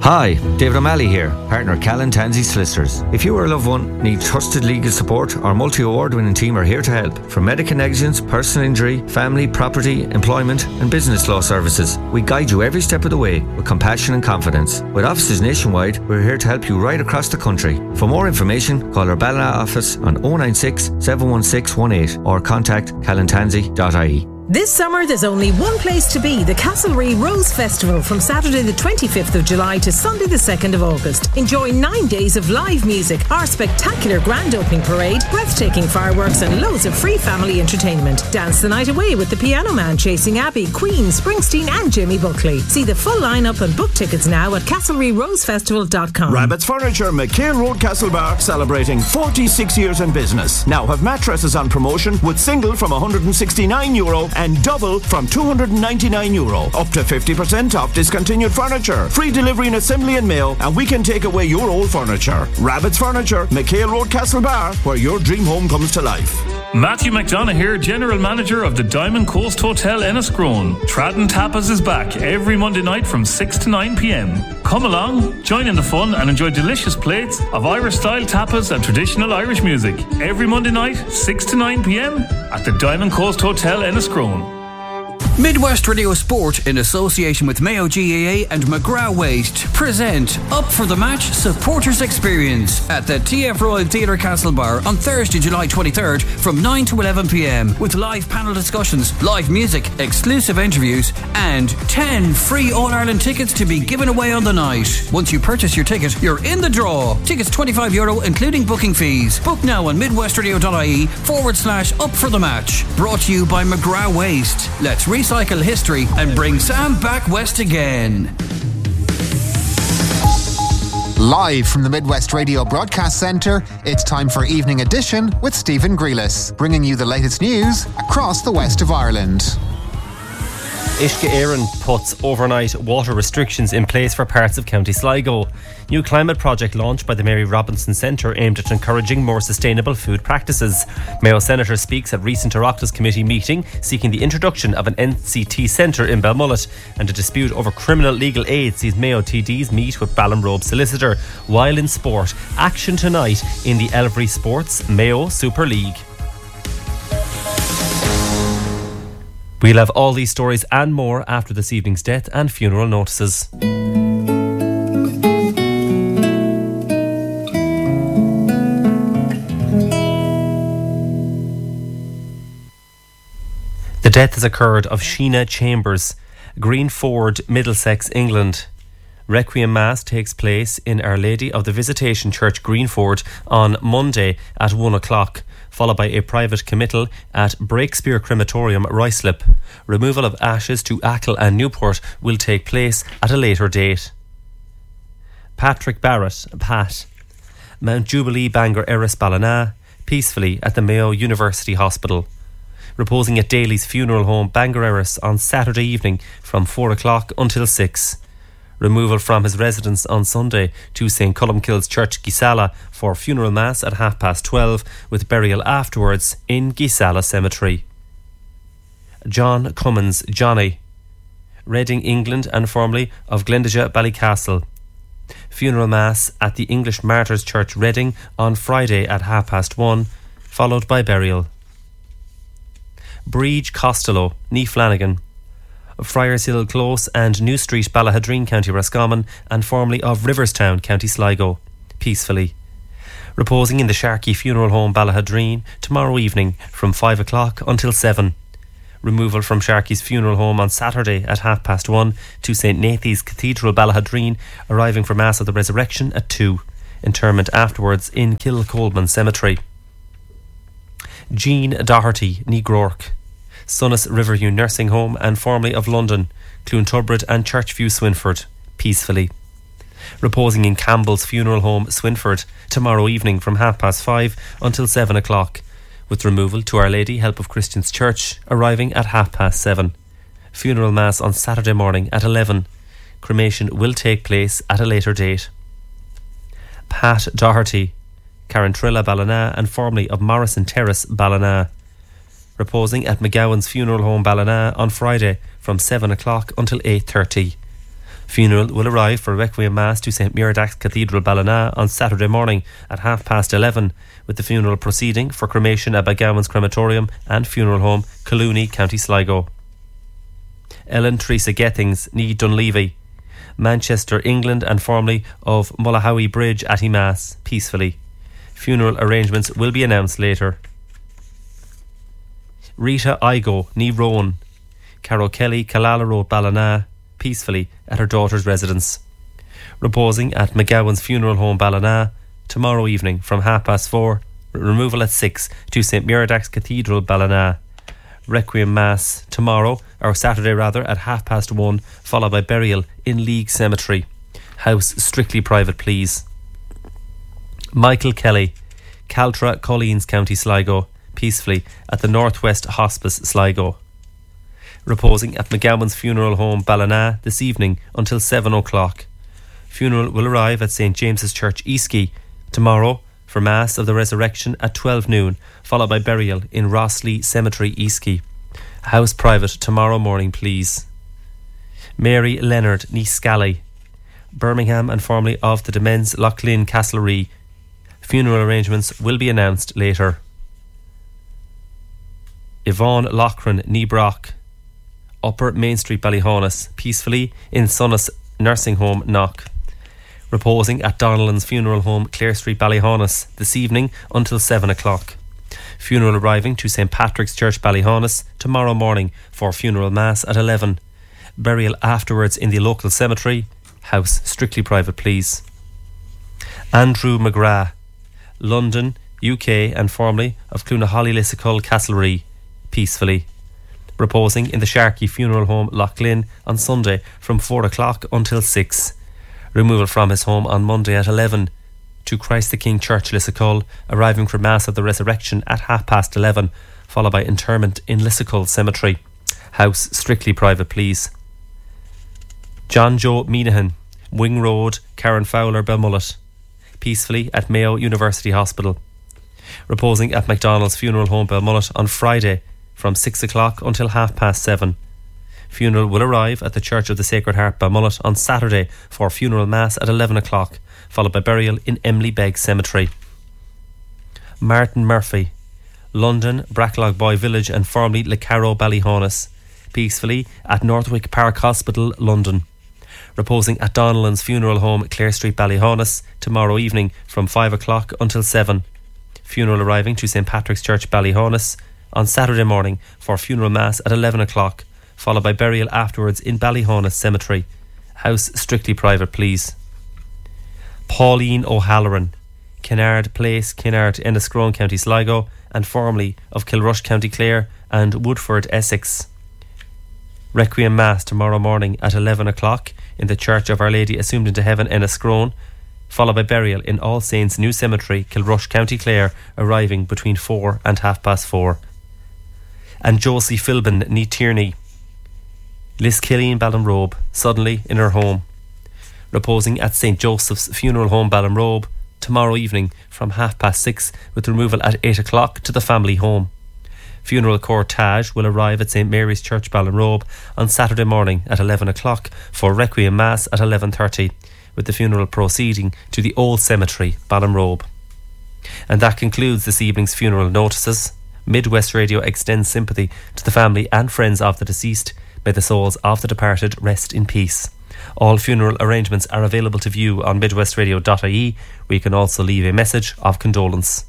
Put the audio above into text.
Hi, David O'Malley here, partner Callan Tansey Solicitors. If you or a loved one need trusted legal support, our multi-award-winning team are here to help. From medical negligence, personal injury, family, property, employment and business law services, we guide you every step of the way with compassion and confidence. With offices nationwide, we're here to help you right across the country. For more information, call our Ballina office on 096 716 18 or contact callantansey.ie. This summer there's only one place to be, the Castlereagh Rose Festival from Saturday the 25th of July to Sunday the 2nd of August. Enjoy 9 days of live music, our spectacular grand opening parade, breathtaking fireworks and loads of free family entertainment. Dance the night away with the Piano Man, Chasing Abbey, Queen, Springsteen and Jimmy Buckley. See the full lineup and book tickets now at castlereaghrosefestival.com. Rabbit's Furniture, McHale Road, Castlebar, celebrating 46 years in business. Now have mattresses on promotion with single from €169 and double from €299. Up to 50% off discontinued furniture. Free delivery and assembly and mail, and we can take away your old furniture. Rabbit's Furniture, McHale Road, Castlebar, where your dream home comes to life. Matthew McDonough here, General Manager of the Diamond Coast Hotel Enniscrone. Tradden Tapas is back every Monday night from 6 to 9 p.m. Come along, join in the fun and enjoy delicious plates of Irish-style tapas and traditional Irish music. Every Monday night, 6 to 9 p.m. at the Diamond Coast Hotel Enniscrone. Midwest Radio Sport, in association with Mayo GAA and McGrath Waste, present Up for the Match Supporters Experience at the TF Royal Theatre Castlebar on Thursday, July 23rd from 9 to 11 p.m. with live panel discussions, live music, exclusive interviews and 10 free All-Ireland tickets to be given away on the night. Once you purchase your ticket, you're in the draw. Tickets €25 including booking fees. Book now on midwestradio.ie/Up for the Match. Brought to you by McGrath Waste. Let's recycle history and bring Sam back west again. Live from the Midwest Radio Broadcast Centre, it's time for Evening Edition with Stephen Grealis, bringing you the latest news across the west of Ireland. Uisce Éireann puts overnight water restrictions in place for parts of County Sligo. New climate project launched by the Mary Robinson Centre aimed at encouraging more sustainable food practices. Mayo Senator speaks at recent Oireachtas Committee meeting seeking the introduction of an NCT centre in Balmullet, and a dispute over criminal legal aid sees Mayo TDs meet with Ballinrobe solicitor. While in sport, action tonight in the Elvery Sports Mayo Super League. We'll have all these stories and more after this evening's death and funeral notices. The death has occurred of Sheena Chambers, Greenford, Middlesex, England. Requiem Mass takes place in Our Lady of the Visitation Church, Greenford, on Monday at 1 o'clock, followed by a private committal at Breakspear Crematorium, Ruislip. Removal of ashes to Achill and Newport will take place at a later date. Patrick Barrett, Pat, Mount Jubilee Bangor Erris Ballina, peacefully at the Mayo University Hospital. Reposing at Daly's funeral home, Bangor Erris, on Saturday evening from 4 o'clock until 6. Removal from his residence on Sunday to St. Columkille's Church, Gisala, for funeral mass at 12:30, with burial afterwards in Gisala Cemetery. John Cummins, Johnny, Reading, England, and formerly of Glendaja, Ballycastle. Funeral mass at the English Martyrs Church, Reading, on Friday at 1:30, followed by burial. Breege Costello, Nee Flanagan, Friars Hill Close and New Street, Ballahadreen, County Roscommon, and formerly of Riverstown, County Sligo, peacefully. Reposing in the Sharkey Funeral Home, Ballahadreen, tomorrow evening from 5 o'clock until 7. Removal from Sharkey's Funeral Home on Saturday at 1:30 to St. Nathan's Cathedral, Ballahadreen, arriving for Mass of the Resurrection at 2. Interment afterwards in Kilcolman Cemetery. Jean Doherty, Nee Groark, Sunnis Riverview Nursing Home and formerly of London, Cloontubrid and Churchview, Swinford, peacefully. Reposing in Campbell's Funeral Home, Swinford, tomorrow evening from 5:30 until 7 o'clock, with removal to Our Lady Help of Christians Church, arriving at 7:30. Funeral Mass on Saturday morning at 11. Cremation will take place at a later date. Pat Doherty, Carantrilla, Ballina, and formerly of Morrison Terrace, Ballina. Reposing at McGowan's Funeral Home, Ballina, on Friday from 7 o'clock until 8:30. Funeral will arrive for Requiem Mass to St Muirdax Cathedral Ballina on Saturday morning at 11:30, with the funeral proceeding for cremation at Baggowan's Crematorium and Funeral Home, Collooney, County Sligo. Ellen Teresa Gethings, ní Dunleavy, Manchester, England, and formerly of Mullahowie Bridge at Mass, peacefully. Funeral arrangements will be announced later. Rita Igo, ní Rowan, Carol Kelly, Killala Road, Ballina, peacefully at her daughter's residence. Reposing at McGowan's Funeral Home, Ballina, tomorrow evening from 4:30. Removal at 6 to St Muirdax Cathedral, Ballina. Requiem Mass tomorrow, or Saturday rather, at 1:30, followed by burial in League Cemetery. House strictly private, please. Michael Kelly, Caltra, Colleen's, County Sligo, peacefully at the Northwest Hospice, Sligo. Reposing at McGowan's Funeral Home, Ballina, this evening until 7 o'clock. Funeral will arrive at St James's Church, Eastkey, tomorrow for Mass of the Resurrection at 12 noon, followed by burial in Rossley Cemetery, Eastkey. House private tomorrow morning, please. Mary Leonard, ní Scally, Birmingham, and formerly of the Demens Loughlin Castlereagh. Funeral arrangements will be announced later. Yvonne Loughran, ní Brock, Upper Main Street, Ballyhaunis, peacefully in Sunnis Nursing Home, Knock. Reposing at Donnellan's Funeral Home, Clare Street, Ballyhaunis, this evening until 7 o'clock. Funeral arriving to St Patrick's Church, Ballyhaunis, tomorrow morning for funeral mass at 11. Burial afterwards in the local cemetery. House strictly private, please. Andrew McGrath, London, UK, and formerly of Clunaholly Lissacull, Castlereagh, peacefully. Reposing in the Sharkey Funeral Home, Loughlin, on Sunday from 4 o'clock until 6. Removal from his home on Monday at 11 to Christ the King Church, Lissacull, arriving for Mass of the Resurrection at 11:30, followed by interment in Lissacull Cemetery. House strictly private, please. John Joe Minahan, Wing Road, Karen Fowler, Belmullet, peacefully at Mayo University Hospital. Reposing at McDonald's Funeral Home, Belmullet, on Friday from 6 o'clock until 7:30. Funeral will arrive at the Church of the Sacred Heart, Belmullet, on Saturday for funeral mass at 11 o'clock, followed by burial in Emily Begg Cemetery. Martin Murphy, London, Bracklog Boy Village, and formerly Le Carrow, Ballyhaunis, peacefully at Northwick Park Hospital, London. Reposing at Donnellan's Funeral Home, Clare Street, Ballyhaunis, tomorrow evening from 5 o'clock until 7. Funeral arriving to St Patrick's Church, Ballyhaunis, on Saturday morning for funeral mass at 11 o'clock, followed by burial afterwards in Ballyhaunis Cemetery. House strictly private, please. Pauline O'Halloran, Kennard Place, Kennard, Enniscrone, County Sligo, and formerly of Kilrush, County Clare, and Woodford, Essex. Requiem Mass tomorrow morning at 11 o'clock in the Church of Our Lady Assumed into Heaven, Enniscrone, followed by burial in All Saints New Cemetery, Kilrush, County Clare, arriving between 4 and 4:30. And Josie Philbin, ní Tierney, Liskilleen, Ballinrobe, suddenly in her home. Reposing at St Joseph's Funeral Home, Ballinrobe, tomorrow evening from 6:30, with removal at 8 o'clock to the family home. Funeral cortege will arrive at St Mary's Church, Ballinrobe, on Saturday morning at 11 o'clock for Requiem Mass at 11:30, with the funeral proceeding to the Old Cemetery, Ballinrobe. And that concludes this evening's funeral notices. Midwest Radio extends sympathy to the family and friends of the deceased. May the souls of the departed rest in peace. All funeral arrangements are available to view on midwestradio.ie, where you can also leave a message of condolence.